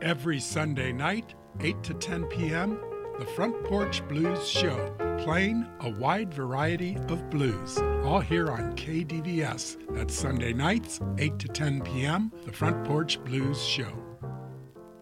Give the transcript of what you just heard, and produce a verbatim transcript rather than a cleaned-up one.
Every Sunday night, eight to ten p.m., the Front Porch Blues Show, playing a wide variety of blues, all here on K D V S. That's Sunday nights, eight to ten p.m., the Front Porch Blues Show.